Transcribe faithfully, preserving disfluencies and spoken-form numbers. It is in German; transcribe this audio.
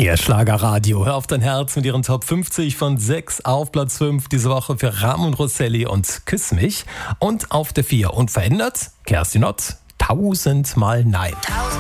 Ihr Schlagerradio, hör auf dein Herz mit ihren Top fünfzig von sechs auf Platz fünf diese Woche für Ramon Rosselli und Küss mich. Und auf der vier unverändert Kerstin Ott, tausendmal Nein.